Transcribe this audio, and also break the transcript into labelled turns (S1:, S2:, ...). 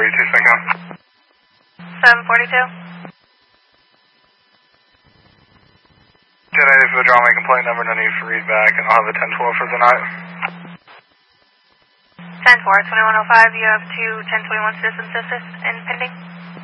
S1: Sync up.
S2: 742.
S1: 1080 for the drama complaint number, no need for readback, and I'll have a 1012 for the night.
S2: 10-4, 2105, you have two 1021 citizen sisters in pending.